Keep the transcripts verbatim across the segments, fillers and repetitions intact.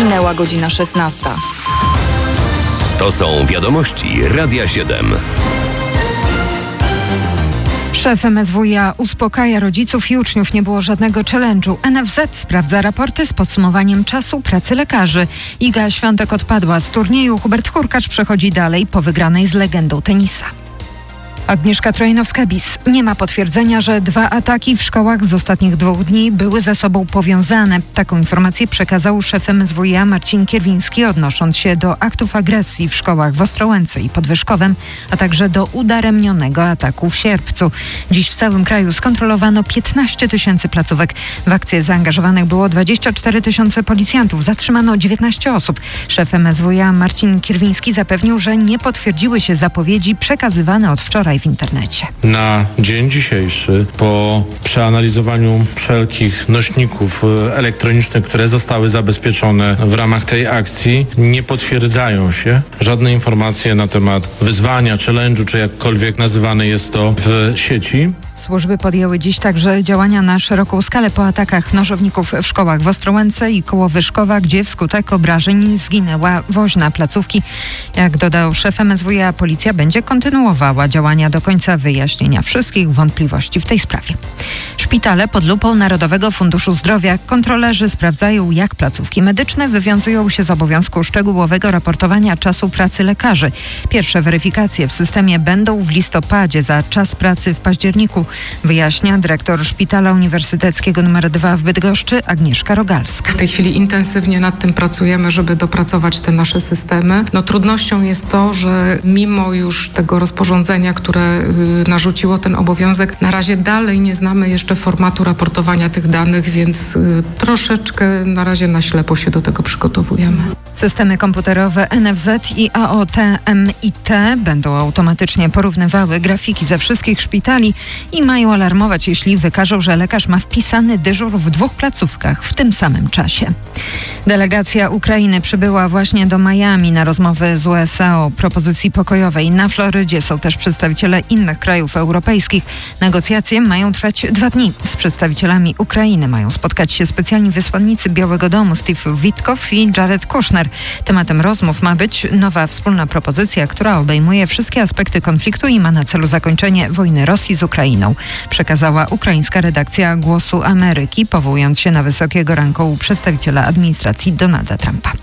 Minęła godzina szesnasta. To są wiadomości Radia siedem. Szef M S W i A uspokaja rodziców i uczniów. Nie było żadnego challenge'u. N F Z sprawdza raporty z podsumowaniem czasu pracy lekarzy. Iga Świątek odpadła z turnieju. Hubert Hurkacz przechodzi dalej po wygranej z legendą tenisa. Agnieszka Trojanowska-Bis. Nie ma potwierdzenia, że dwa ataki w szkołach z ostatnich dwóch dni były ze sobą powiązane. Taką informację przekazał szef M S W i A Marcin Kierwiński, odnosząc się do aktów agresji w szkołach w Ostrołęce i Podwyżkowem, a także do udaremnionego ataku w Sierpcu. Dziś w całym kraju skontrolowano piętnaście tysięcy placówek. W akcję zaangażowanych było dwadzieścia cztery tysiące policjantów. Zatrzymano dziewiętnaście osób. Szef M S W i A Marcin Kierwiński zapewnił, że nie potwierdziły się zapowiedzi przekazywane od wczoraj w internecie. Na dzień dzisiejszy, po przeanalizowaniu wszelkich nośników elektronicznych, które zostały zabezpieczone w ramach tej akcji, nie potwierdzają się żadne informacje na temat wyzwania, challenge'u, czy jakkolwiek nazywane jest to w sieci. Służby podjęły dziś także działania na szeroką skalę po atakach nożowników w szkołach w Ostrołęce i koło Wyszkowa, gdzie wskutek obrażeń zginęła woźna placówki. Jak dodał szef M S W i A, policja będzie kontynuowała działania do końca wyjaśnienia wszystkich wątpliwości w tej sprawie. Szpitale pod lupą Narodowego Funduszu Zdrowia. Kontrolerzy sprawdzają, jak placówki medyczne wywiązują się z obowiązku szczegółowego raportowania czasu pracy lekarzy. Pierwsze weryfikacje w systemie będą w listopadzie, za czas pracy w październiku, wyjaśnia dyrektor Szpitala Uniwersyteckiego nr dwa w Bydgoszczy Agnieszka Rogalska. W tej chwili intensywnie nad tym pracujemy, żeby dopracować te nasze systemy. No, trudnością jest to, że mimo już tego rozporządzenia, które y, narzuciło ten obowiązek, na razie dalej nie znamy jeszcze formatu raportowania tych danych, więc y, troszeczkę na razie na ślepo się do tego przygotowujemy. Systemy komputerowe N F Z i A O T M I T będą automatycznie porównywały grafiki ze wszystkich szpitali i mają alarmować, jeśli wykażą, że lekarz ma wpisany dyżur w dwóch placówkach w tym samym czasie. Delegacja Ukrainy przybyła właśnie do Miami na rozmowy z U S A o propozycji pokojowej. Na Florydzie są też przedstawiciele innych krajów europejskich. Negocjacje mają trwać dwa dni. Z przedstawicielami Ukrainy mają spotkać się specjalni wysłannicy Białego Domu Steve Witkow i Jared Kushner. Tematem rozmów ma być nowa wspólna propozycja, która obejmuje wszystkie aspekty konfliktu i ma na celu zakończenie wojny Rosji z Ukrainą, przekazała ukraińska redakcja Głosu Ameryki, powołując się na wysokiego rangą przedstawiciela administracji Donalda Trumpa.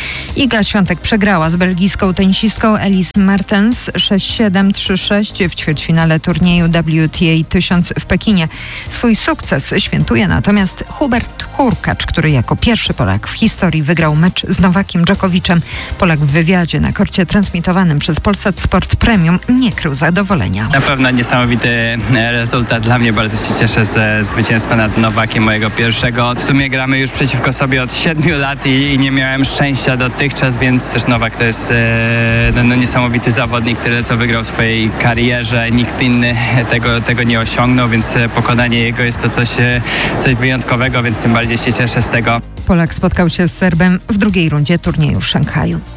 Iga Świątek przegrała z belgijską tenisistką Elise Mertens sześć siedem trzy sześć w ćwierćfinale turnieju W T A tysiąc w Pekinie. Swój sukces świętuje natomiast Hubert Hurkacz, który jako pierwszy Polak w historii wygrał mecz z Nowakiem Dżokowiczem. Polak w wywiadzie na korcie transmitowanym przez Polsat Sport Premium nie krył zadowolenia. Na pewno niesamowity rezultat. Dla mnie bardzo się cieszę ze zwycięstwa nad Nowakiem, mojego pierwszego. W sumie gramy już przeciwko sobie od siedmiu lat i, i nie miałem szczęścia dotychczas, więc też Nowak to jest e, no, no, niesamowity zawodnik, tyle co wygrał w swojej karierze. Nikt inny tego, tego nie osiągnął, więc pokonanie jego jest to coś, coś wyjątkowego, więc tym bardziej się cieszę z tego. Polak spotkał się z Serbem w drugiej rundzie turnieju w Szanghaju.